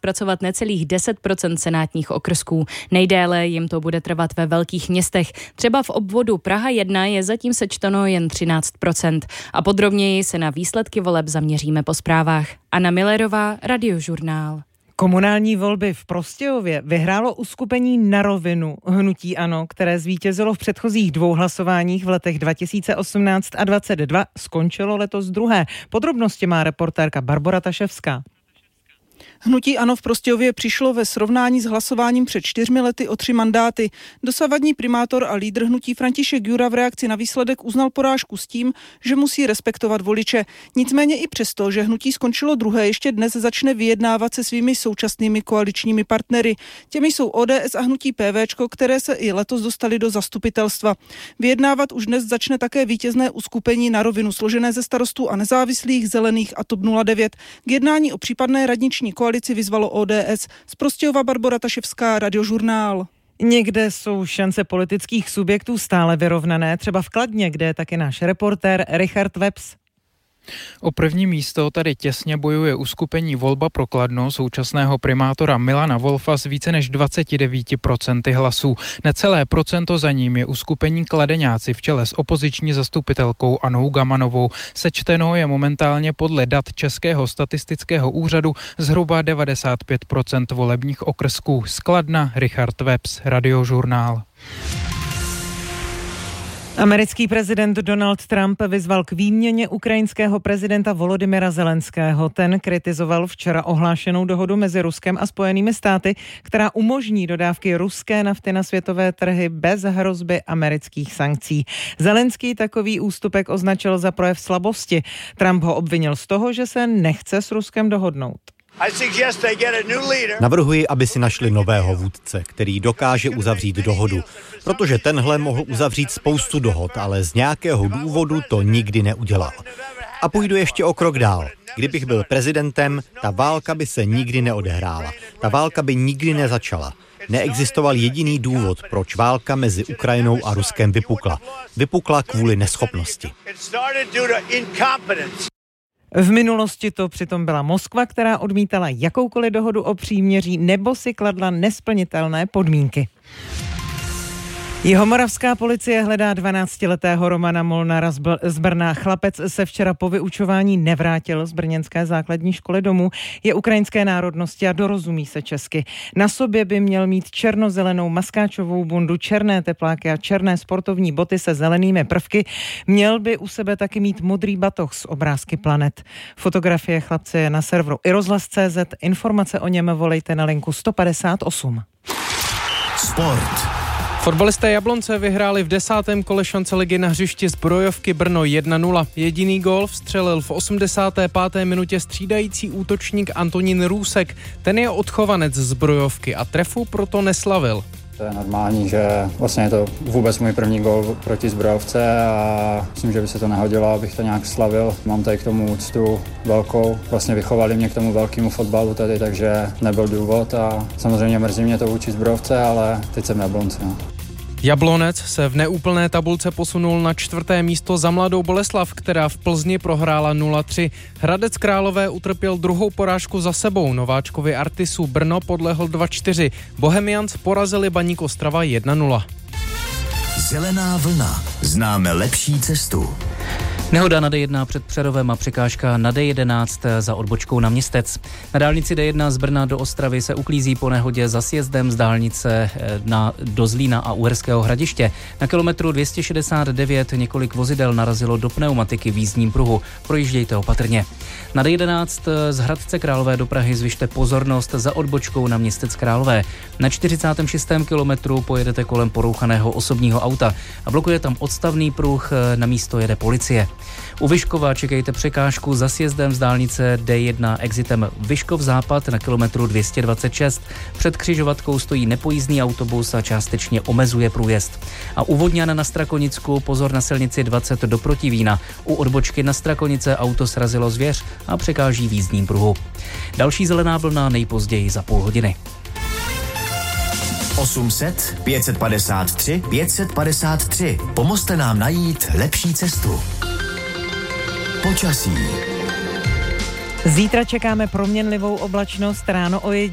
zpracovat necelých 10% senátních okrsků. Nejdéle jim to bude trvat ve velkých městech. Třeba v obvodu Praha 1 je zatím sečteno jen 13%. A podrobněji se na výsledky voleb zaměříme po zprávách. Anna Millerová, Radiožurnál. Komunální volby v Prostějově vyhrálo uskupení Na rovinu hnutí ANO, které zvítězilo v předchozích 2 hlasováních v letech 2018 a 2022, skončilo letos druhé. Podrobnosti má reportérka Barbora Taševská. Hnutí ANO v Prostějově přišlo ve srovnání s hlasováním před 4 lety o 3 mandáty. Dosavadní primátor a lídr hnutí František Jura v reakci na výsledek uznal porážku s tím, že musí respektovat voliče. Nicméně i přesto, že hnutí skončilo druhé, ještě dnes začne vyjednávat se svými současnými koaličními partnery. Těmi jsou ODS a hnutí PVčko, které se i letos dostali do zastupitelstva. Vyjednávat už dnes začne také vítězné uskupení Na rovinu, složené ze Starostů a nezávislých, Zelených a TOP 09. K jednání o případné radniční koalici vyzvalo ODS. Z Prostějova Barbora Taševská, Radiožurnál. Někde jsou šance politických subjektů stále vyrovnané, třeba v Kladně, kde je taky náš reportér Richard Webs. O první místo tady těsně bojuje uskupení Volba pro Kladno současného primátora Milana Wolfa s více než 29% hlasů. Necelé procento za ním je uskupení Kladeňáci v čele s opoziční zastupitelkou Anou Gamanovou. Sečteno je momentálně podle dat Českého statistického úřadu zhruba 95% volebních okrsků. Z Kladna Richard Webs, Radiožurnál. Americký prezident Donald Trump vyzval k výměně ukrajinského prezidenta Volodymyra Zelenského. Ten kritizoval včera ohlášenou dohodu mezi Ruskem a Spojenými státy, která umožní dodávky ruské nafty na světové trhy bez hrozby amerických sankcí. Zelenský takový ústupek označil za projev slabosti. Trump ho obvinil z toho, že se nechce s Ruskem dohodnout. Navrhuji, aby si našli nového vůdce, který dokáže uzavřít dohodu, protože tenhle mohl uzavřít spoustu dohod, ale z nějakého důvodu to nikdy neudělal. A půjdu ještě o krok dál. Kdybych byl prezidentem, ta válka by se nikdy neodehrála. Ta válka by nikdy nezačala. Neexistoval jediný důvod, proč válka mezi Ukrajinou a Ruskem vypukla. Vypukla kvůli neschopnosti. V minulosti to přitom byla Moskva, která odmítala jakoukoliv dohodu o příměří nebo si kladla nesplnitelné podmínky. Jihomoravská policie hledá 12letého Romana Molnara z Brna. Chlapec se včera po vyučování nevrátil z brněnské základní školy domů. Je ukrajinské národnosti a dorozumí se česky. Na sobě by měl mít černozelenou maskáčovou bundu, černé tepláky a černé sportovní boty se zelenými prvky. Měl by u sebe taky mít modrý batoh s obrázky planet. Fotografie chlapce je na serveru iRozhlas.cz. Informace o něm volejte na linku 158. Sport. Fotbalisté Jablonce vyhráli v 10. kole šance ligy na hřišti Zbrojovky Brno 1-0. Jediný gól vstřelil v 85. minutě střídající útočník Antonín Růsek. Ten je odchovanec Zbrojovky a trefu proto neslavil. To je normální, že vlastně je to vůbec můj první gól proti Zbrojovce a myslím, že by se to nehodilo, abych to nějak slavil. Mám tady k tomu úctu velkou, vlastně vychovali mě k tomu velkému fotbalu tady, takže nebyl důvod a samozřejmě mrzí mě to vůči Zbrojovce, ale teď jsem v Jablonci. No. Jablonec se v neúplné tabulce posunul na 4. místo za Mladou Boleslav, která v Plzni prohrála 0-3. Hradec Králové utrpěl druhou porážku za sebou. Nováčkovi Artisu Brno podlehl 2-4. Bohemians porazili Baník Ostrava 1-0. Zelená vlna. Známe lepší cestu. Nehoda na D1 před Přerovem a překážka na D11 za odbočkou na Městec. Na dálnici D1 z Brna do Ostravy se uklízí po nehodě za sjezdem z dálnice do Zlína a Uherského Hradiště. Na kilometru 269 několik vozidel narazilo do pneumatiky v jízdním pruhu. Projíždějte opatrně. Na D11 z Hradce Králové do Prahy zvyšte pozornost za odbočkou na Městec Králové. Na 46. kilometru pojedete kolem porouchaného osobního auta a blokuje tam odstavný pruh, na místo jede policie. U Vyškova čekejte překážku za sjezdem z dálnice D1 exitem Vyškov Západ na kilometru 226. Před křižovatkou stojí nepojízdný autobus a částečně omezuje průjezd. A u Vodňan na Strakonicku pozor na silnici 20 do Protivína. U odbočky na Strakonice auto srazilo zvěř a překáží v jízdním pruhu. Další zelená vlna nejpozději za půl hodiny. 800 553 553. Pomozte nám najít lepší cestu. Počasí. Zítra čekáme proměnlivou oblačnost, ráno o